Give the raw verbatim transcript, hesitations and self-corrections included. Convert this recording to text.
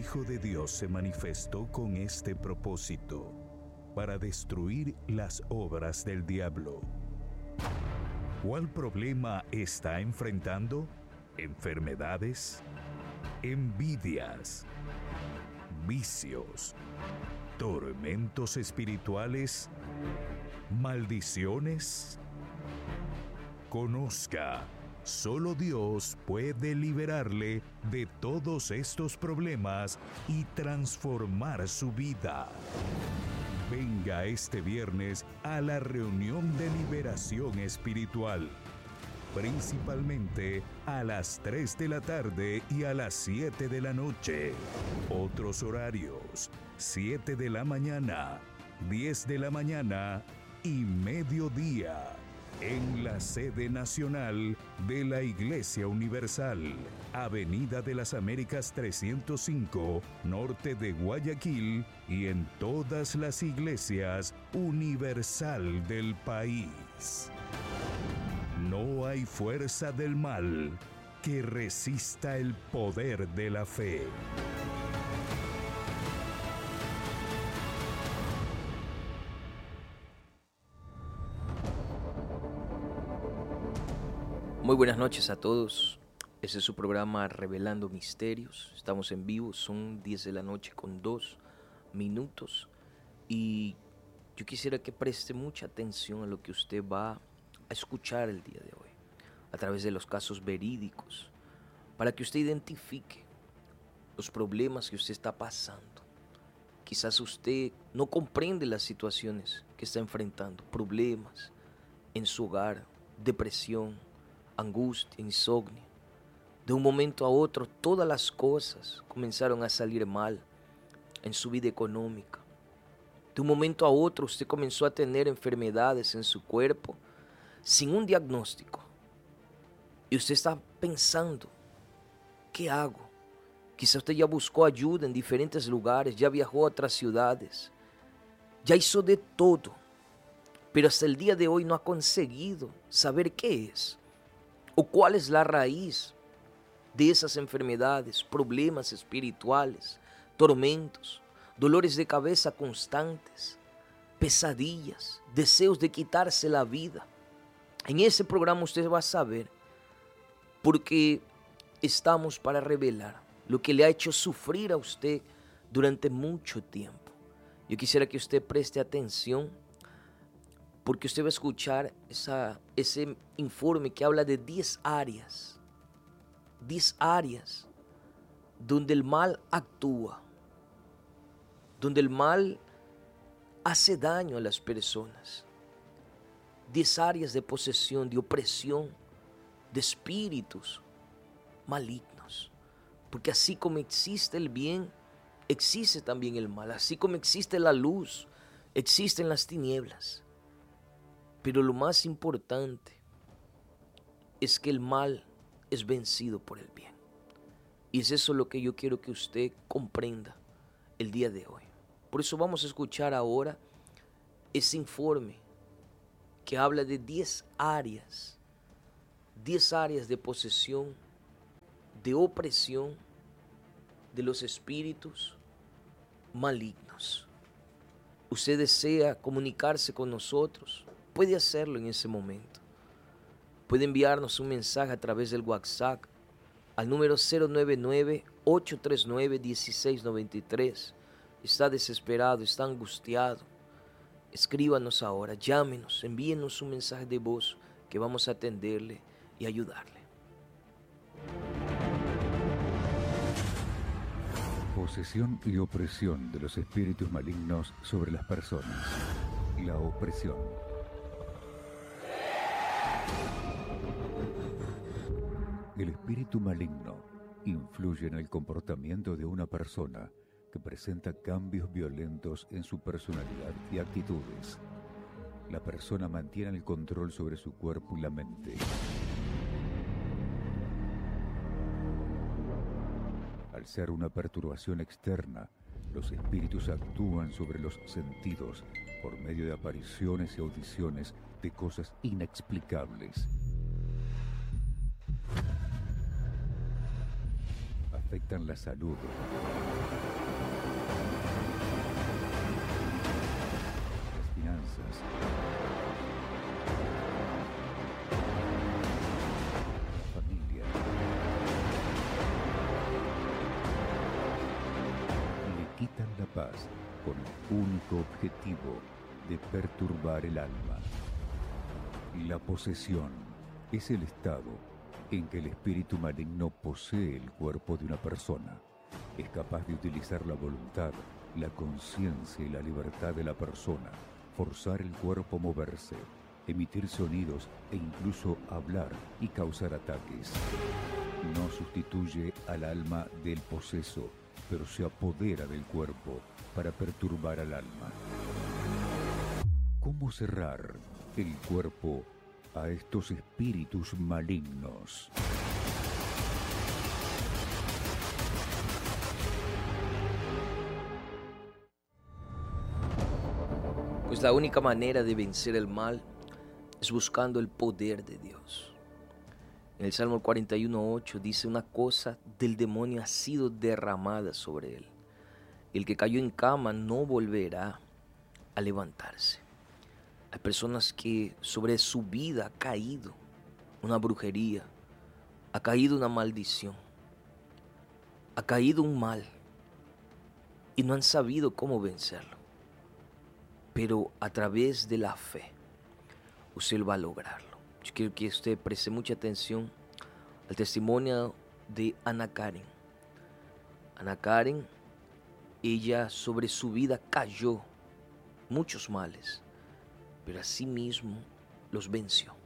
Hijo de Dios se manifestó con este propósito, para destruir las obras del diablo. ¿Cuál problema está enfrentando? ¿Enfermedades? ¿Envidias? ¿Vicios? ¿Tormentos espirituales? ¿Maldiciones? Conozca, solo Dios puede liberarle de todos estos problemas y transformar su vida. Venga este viernes a la reunión de liberación espiritual, principalmente a las tres de la tarde y a las siete de la noche. Otros horarios: siete de la mañana, diez de la mañana y mediodía, en la sede nacional de la Iglesia Universal, Avenida de las Américas trescientos cinco, norte de Guayaquil, y en todas las iglesias universal del país. No hay fuerza del mal que resista el poder de la fe. Muy buenas noches a todos. Este es su programa Revelando Misterios. Estamos en vivo, son diez de la noche con dos minutos. Y yo quisiera que preste mucha atención a lo que usted va a escuchar el día de hoy, a través de los casos verídicos, para que usted identifique los problemas que usted está pasando. Quizás usted no comprende las situaciones que está enfrentando, problemas en su hogar, depresión, angustia, insomnio. De un momento a otro, todas las cosas comenzaron a salir mal en su vida económica. De un momento a otro, usted comenzó a tener enfermedades en su cuerpo sin un diagnóstico. Y usted está pensando, ¿qué hago? Quizá usted ya buscó ayuda en diferentes lugares, ya viajó a otras ciudades, ya hizo de todo, pero hasta el día de hoy no ha conseguido saber qué es o cuál es la raíz de esas enfermedades, problemas espirituales, tormentos, dolores de cabeza constantes, pesadillas, deseos de quitarse la vida. En ese programa usted va a saber, porque estamos para revelar lo que le ha hecho sufrir a usted durante mucho tiempo. Yo quisiera que usted preste atención, porque usted va a escuchar esa, ese informe que habla de diez áreas, diez áreas donde el mal actúa, donde el mal hace daño a las personas. diez áreas de posesión, de opresión, de espíritus malignos. Porque así como existe el bien, existe también el mal. Así como existe la luz, existen las tinieblas. Pero lo más importante es que el mal es vencido por el bien. Y es eso lo que yo quiero que usted comprenda el día de hoy. Por eso vamos a escuchar ahora ese informe que habla de diez áreas, diez áreas de posesión, de opresión de los espíritus malignos. Usted desea comunicarse con nosotros, puede hacerlo en ese momento. Puede enviarnos un mensaje a través del WhatsApp al número cero nueve nueve, ocho tres nueve, uno seis nueve tres. Está desesperado, está angustiado. Escríbanos ahora, llámenos, envíenos un mensaje de voz que vamos a atenderle y ayudarle. Posesión y opresión de los espíritus malignos sobre las personas. La opresión. El espíritu maligno influye en el comportamiento de una persona que presenta cambios violentos en su personalidad y actitudes. La persona mantiene el control sobre su cuerpo y la mente. Al ser una perturbación externa, los espíritus actúan sobre los sentidos por medio de apariciones y audiciones de cosas inexplicables. Afectan la salud, fuerzas. Familia. Le quitan la paz con el único objetivo de perturbar el alma. La posesión es el estado en que el espíritu maligno posee el cuerpo de una persona. Es capaz de utilizar la voluntad, la conciencia y la libertad de la persona, forzar el cuerpo a moverse, emitir sonidos e incluso hablar y causar ataques. No sustituye al alma del poseso, pero se apodera del cuerpo para perturbar al alma. ¿Cómo cerrar el cuerpo a estos espíritus malignos? Pues la única manera de vencer el mal es buscando el poder de Dios. En el Salmo cuarenta y uno ocho dice: una cosa del demonio ha sido derramada sobre él. El que cayó en cama no volverá a levantarse. Hay personas que sobre su vida ha caído una brujería, ha caído una maldición, ha caído un mal y no han sabido cómo vencerlo. Pero a través de la fe, usted va a lograrlo. Yo quiero que usted preste mucha atención al testimonio de Ana Karen. Ana Karen, ella sobre su vida cayó muchos males, pero asimismo los venció.